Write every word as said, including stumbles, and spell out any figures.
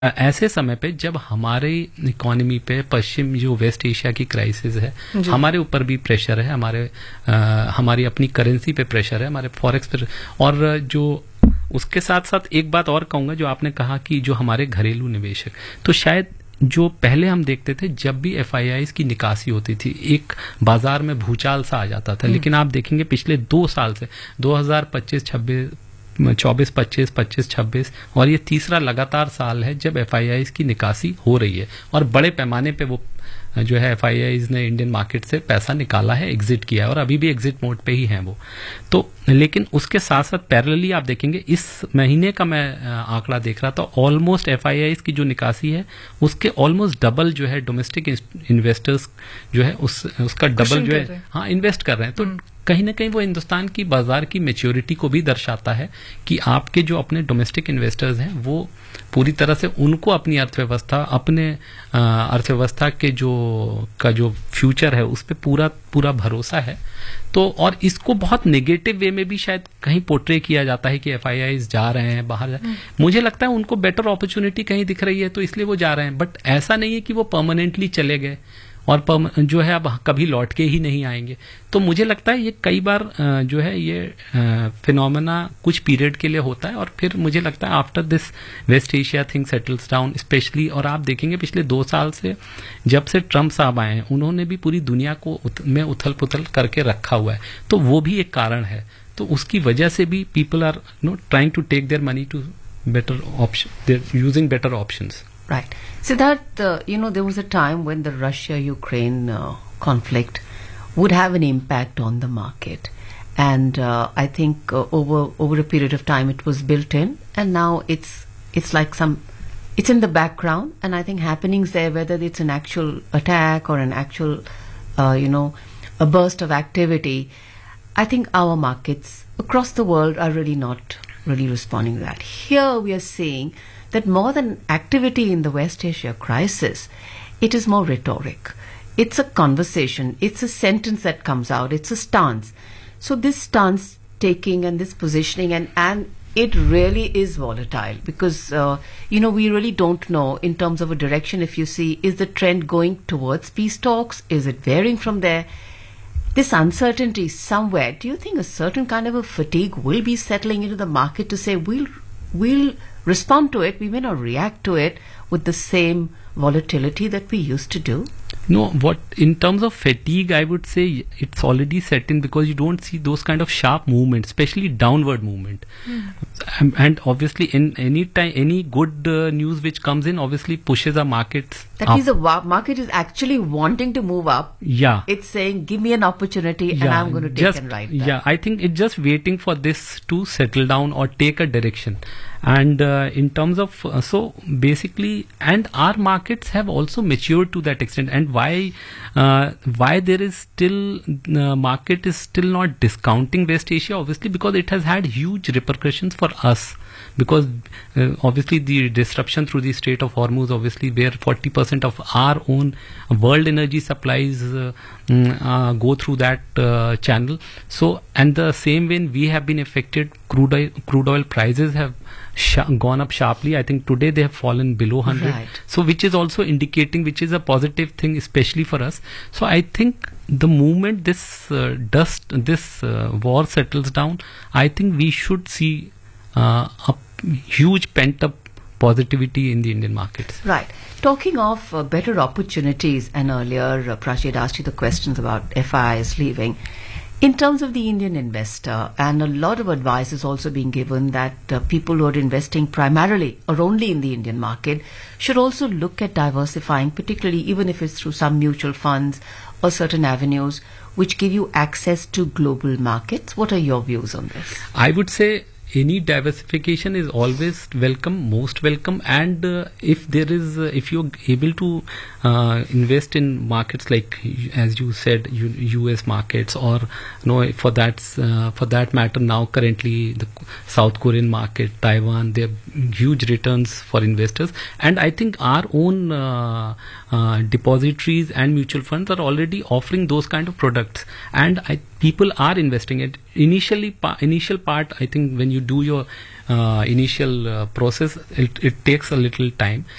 ऐसे समय पे जब हमारे इकोनॉमी पे पश्चिम जो वेस्ट एशिया की क्राइसिस है, हमारे ऊपर भी प्रेशर है, हमारे आ, हमारी अपनी करेंसी पे प्रेशर है, हमारे फॉरेक्स पे, और जो उसके साथ साथ एक बात और कहूंगा, जो आपने कहा कि जो हमारे घरेलू निवेशक, तो शायद जो पहले हम देखते थे जब भी एफ आई आईज़ की निकासी होती थी एक बाजार में भूचाल सा आ जाता था, लेकिन आप देखेंगे पिछले दो साल से दो हज़ार पच्चीस छब्बीस चौबीस पच्चीस पच्चीस छब्बीस और ये तीसरा लगातार साल है जब एफ आई आईज़ की निकासी हो रही है और बड़े पैमाने पे वो जो है एफ आई आईज़ ने इंडियन मार्केट से पैसा निकाला है, एग्जिट किया है और अभी भी एग्जिट मोड पे ही हैं वो। तो लेकिन उसके साथ साथ पैरेलली आप देखेंगे इस महीने का मैं आंकड़ा देख रहा था, ऑलमोस्ट एफ आई आईज़ की जो निकासी है उसके ऑलमोस्ट डबल जो है डोमेस्टिक इन्वेस्टर्स जो है उस उसका डबल जो है हाँ इन्वेस्ट कर रहे हैं। तो कहीं ना कहीं वो हिंदुस्तान की बाजार की मैच्योरिटी को भी दर्शाता है कि आपके जो अपने डोमेस्टिक इन्वेस्टर्स हैं वो पूरी तरह से उनको अपनी अर्थव्यवस्था अपने अर्थव्यवस्था के जो का जो फ्यूचर है उस पर पूरा पूरा भरोसा है। तो और इसको बहुत नेगेटिव वे में भी शायद कहीं पोर्ट्रे किया जाता है कि एफ आई आईज़ जा रहे हैं बाहर। मुझे लगता है उनको बेटर अपॉर्चुनिटी कहीं दिख रही है तो इसलिए वो जा रहे हैं, बट ऐसा नहीं है कि वो परमानेंटली चले गए और जो है अब कभी लौट के ही नहीं आएंगे। तो मुझे लगता है ये कई बार जो है ये फिनोमेना कुछ पीरियड के लिए होता है और फिर मुझे लगता है after this waste Asia thing settles down specially. और आप देखेंगे पिछले दो साल से जब से ट्रम्प साहब आए हैं उन्होंने भी पूरी दुनिया को उत, में उथल पुथल करके रखा हुआ है, तो वो भी एक कारण है। तो उसकी वजह से भी people are no trying to take their money to better option, there using better options. Right. Siddharth, uh, you know, there was a time when the Russia-Ukraine uh, conflict would have an impact on the market. And uh, I think uh, over over a period of time it was built in, and now it's it's like some, it's in the background, and I think happenings there, whether it's an actual attack or an actual, uh, you know, a burst of activity, I think our markets across the world are really not really responding to that. Here we are seeing that more than activity in the West Asia crisis, it is more rhetoric. It's a conversation. It's a sentence that comes out. It's a stance. So this stance taking and this positioning, and, and it really is volatile because, uh, you know, we really don't know in terms of a direction. If you see, is the trend going towards peace talks? Is it varying from there? This uncertainty somewhere, do you think a certain kind of a fatigue will be settling into the market to say we'll we'll respond to it, we may not react to it with the same volatility that we used to do? No, what in terms of fatigue, I would say it's already set in because you don't see those kind of sharp movements, especially downward movement. Mm. And, and obviously, in any time, any good uh, news which comes in, obviously pushes our markets. That up. means the wa- market is actually wanting to move up. Yeah, it's saying, "Give me an opportunity, yeah, and I'm going to take just, and ride that." Yeah, I think it's just waiting for this to settle down or take a direction. And uh, in terms of uh, so basically, and our markets have also matured to that extent. And why uh, why there is still uh, market is still not discounting West Asia, obviously because it has had huge repercussions for us. Because uh, obviously the disruption through the Strait of Hormuz, obviously where forty percent of our own world energy supplies uh, uh, go through that uh, channel. So, and the same way we have been affected, crude oil, crude oil prices have sh- gone up sharply. I think today they have fallen below one hundred. Right. So, which is also indicating, which is a positive thing, especially for us. So, I think the moment this uh, dust, this uh, war settles down, I think we should see Uh, a huge pent-up positivity in the Indian markets. Right. Talking of uh, better opportunities, and earlier uh, Prachi had asked you the questions about F I Is leaving. In terms of the Indian investor, and a lot of advice is also being given that uh, people who are investing primarily or only in the Indian market should also look at diversifying, particularly even if it's through some mutual funds or certain avenues which give you access to global markets. What are your views on this? I would say any diversification is always welcome, most welcome, and uh, if there is, uh, if you're able to uh, invest in markets like, as you said, U- U.S. markets, or you know, for that uh, for that matter, now currently the South Korean market, Taiwan, they have huge returns for investors, and I think our own uh, uh, depositories and mutual funds are already offering those kind of products, and I people are investing it initially. Pa- initial part, I think, when you do your uh, initial uh, process, it, it takes a little time.